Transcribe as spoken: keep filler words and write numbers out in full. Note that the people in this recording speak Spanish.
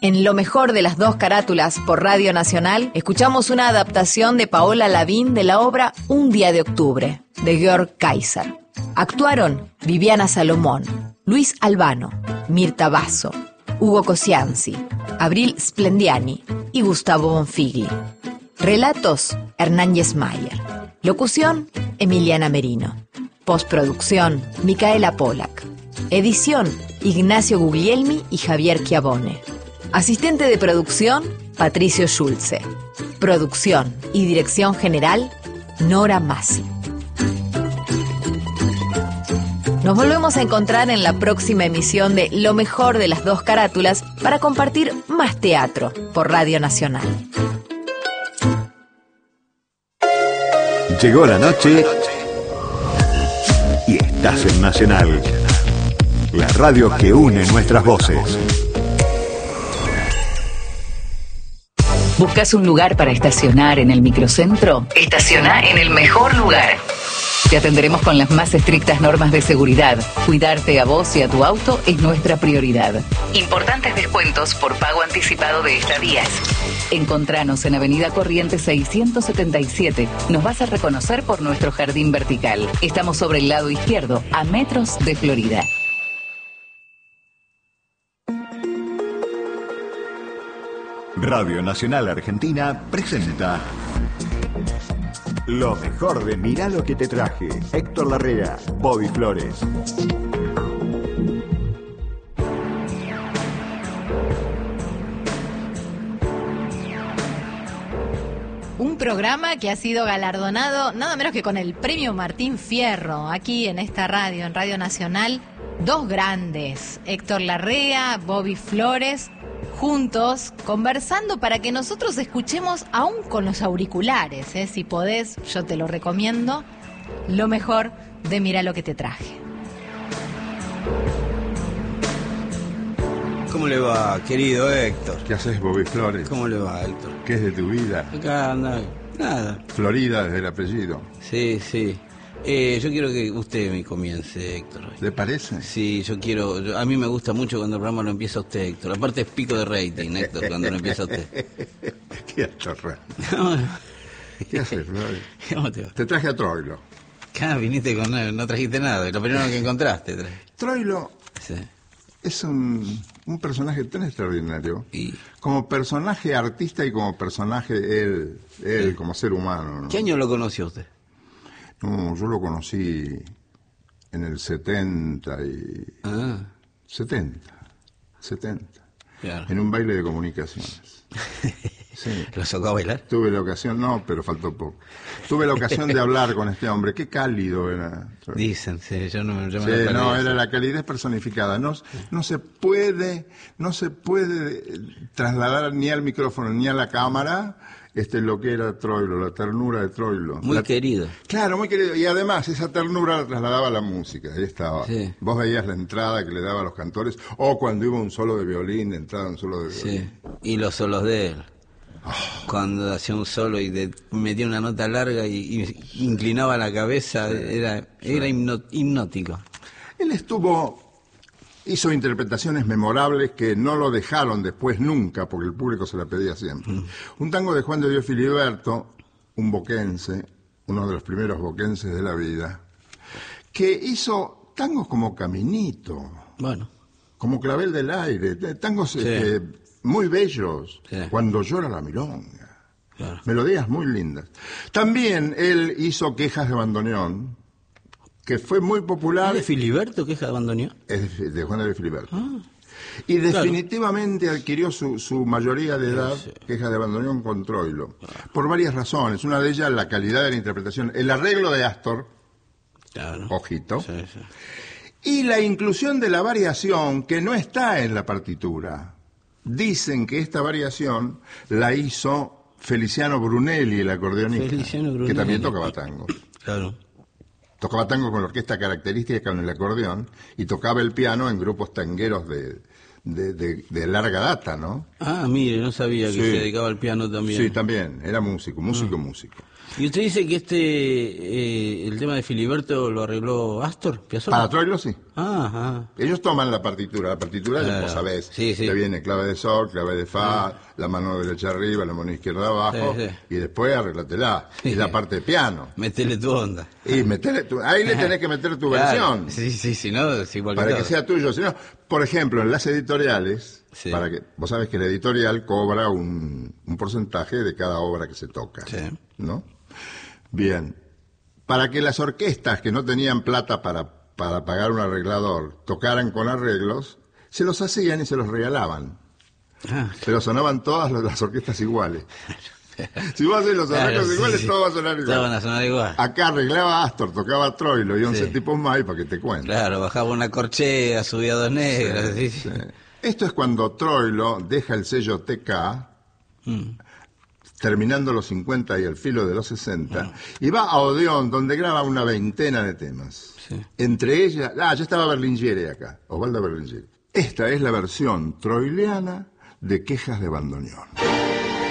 En Lo mejor de las dos carátulas por Radio Nacional, escuchamos una adaptación de Paola Lavín de la obra Un día de octubre, de Georg Kaiser. Actuaron Viviana Salomón, Luis Albano, Mirta Basso, Hugo Cosianzi, Abril Splendiani y Gustavo Bonfigli. Relatos, Hernán Yesmayer. Locución, Emiliana Merino. Postproducción, Micaela Polak. Edición, Ignacio Guglielmi y Javier Chiavone. Asistente de producción, Patricio Schulze. Producción y dirección general, Nora Massi. Nos volvemos a encontrar en la próxima emisión de Lo mejor de las dos carátulas para compartir más teatro por Radio Nacional. Llegó la noche y estás en Nacional, la radio que une nuestras voces. ¿Buscas un lugar para estacionar en el microcentro? Estaciona en el mejor lugar. Te atenderemos con las más estrictas normas de seguridad. Cuidarte a vos y a tu auto es nuestra prioridad. Importantes descuentos por pago anticipado de estadías. Encontranos en Avenida Corrientes seiscientos setenta y siete. Nos vas a reconocer por nuestro jardín vertical. Estamos sobre el lado izquierdo, a metros de Florida. Radio Nacional Argentina presenta Lo mejor de Mirá lo que te traje. Héctor Larrea, Bobby Flores. Un programa que ha sido galardonado nada menos que con el premio Martín Fierro, aquí en esta radio, en Radio Nacional. Dos grandes, Héctor Larrea, Bobby Flores, juntos, conversando para que nosotros escuchemos, aún con los auriculares, ¿eh? Si podés, yo te lo recomiendo, lo mejor de Mirá lo que te traje. ¿Cómo le va, querido Héctor? ¿Qué haces, Bobby Flores? ¿Cómo le va, Héctor? ¿Qué es de tu vida? Acá anda, nada. Florida desde el apellido. Sí, sí. Eh, yo quiero que usted me comience, Héctor. ¿Le parece? Sí, yo quiero... yo- a mí me gusta mucho cuando el programa lo empieza usted, Héctor. Aparte es pico de rating, Héctor, cuando lo empieza usted. Qué atorrante. No, ¿Qué haces, Flores? ¿cómo te va? Te traje a Troilo. Acá viniste con... no, no trajiste nada, lo primero que encontraste. Traje. Troilo Sí. es un, un personaje tan extraordinario. Y... Como personaje artista y como personaje él, él como ser humano, ¿no? ¿Qué año lo conoció usted? No, yo lo conocí en el setenta y... Ah, setenta. setenta. claro. En un baile de comunicaciones. Sí. ¿Lo sacó a bailar? Tuve la ocasión, no, pero faltó poco. Tuve la ocasión de hablar con este hombre. Qué cálido era. Dicen, sí, yo no yo me Sí, lo perdí no, eso. era la calidez personificada. No, no se puede, no se puede trasladar ni al micrófono ni a la cámara este lo que era Troilo, la ternura de Troilo. Muy La- querido. Claro, muy querido. Y además, esa ternura la trasladaba a la música. Ahí estaba. Sí. Vos veías la entrada que le daba a los cantores, o cuando iba un solo de violín, de entrada un solo de violín. Sí, y los solos de él. Cuando hacía un solo y de- metía una nota larga y, y inclinaba la cabeza, era, era hipno- hipnótico. Él estuvo, hizo interpretaciones memorables que no lo dejaron después nunca, porque el público se la pedía siempre. Mm. Un tango de Juan de Dios Filiberto, un boquense, uno de los primeros boquenses de la vida, que hizo tangos como Caminito, Bueno, como Clavel del Aire, de- tangos Sí. este, muy bellos, Sí. Cuando llora la milonga, claro. melodías muy lindas. También él hizo Quejas de Bandoneón, que fue muy popular. ¿De Filiberto que abandonó? Es de, de Juan de Filiberto. Ah, Y definitivamente adquirió su, su mayoría de edad, Quejas de Bandoneón, con Troilo. Por varias razones. Una de ellas, la calidad de la interpretación. El arreglo de Astor, claro. ojito. Sí, sí. Y la inclusión de la variación que no está en la partitura. Dicen que esta variación la hizo Feliciano Brunelli, el acordeonista, Feliciano Brunelli. que también tocaba tango. Claro. Tocaba tango con la orquesta característica con el acordeón y tocaba el piano en grupos tangueros de, de, de- de larga data, ¿no? Ah, mire, no sabía que Sí. se dedicaba al piano también. Sí, también, era músico, músico, músico. ¿Y usted dice que este, eh, el tema de Filiberto lo arregló Astor Piazzolla? Para Troilo sí. Ah, ajá. Ellos toman la partitura, la partitura Claro. vos sabés, Sí, sí. que viene clave de sol, clave de fa, ah. la mano derecha arriba, la mano izquierda abajo, Sí, sí. y después arreglatela, Sí. y la parte de piano. Metele tu onda. Y metele tu, ahí le tenés que meter tu Claro. versión, Sí, sí, si no, es igual para que que todo. sea tuyo. Si no, por ejemplo, en las editoriales, Sí. para que vos sabés que la editorial cobra un, un porcentaje de cada obra que se toca, Sí. ¿no? Bien, para que las orquestas que no tenían plata para, para pagar un arreglador tocaran con arreglos, se los hacían y se los regalaban. Ah, Pero sonaban todas las orquestas iguales. Si vos haces los claro, arreglos sí, iguales, sí. todo va a sonar Todos van igual. a sonar igual. Acá arreglaba Astor, tocaba Troilo y once Sí. tipos más, y para que te cuenten. Claro, bajaba una corchea, subía dos negras. Sí, sí. Sí. Esto es cuando Troilo deja el sello T K, Mm. terminando los cincuenta y el filo de los sesenta, y va a Odeón, donde graba una veintena de temas. Sí. Entre ellas, ah, ya estaba Berlingieri acá, Osvaldo Berlingieri. Esta es la versión troiliana de Quejas de Bandoneón.